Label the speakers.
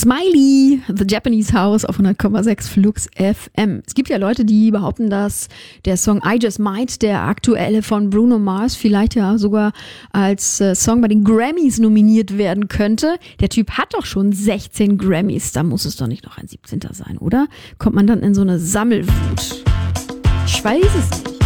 Speaker 1: Smiley, The Japanese House auf 100,6 Flux FM. Es gibt ja Leute, die behaupten, dass der Song I Just Might, der aktuelle von Bruno Mars, vielleicht ja sogar als Song bei den Grammys nominiert werden könnte. Der Typ hat doch schon 16 Grammys, da muss es doch nicht noch ein 17. sein, oder? Kommt man dann in so eine Sammelwut? Ich weiß es nicht.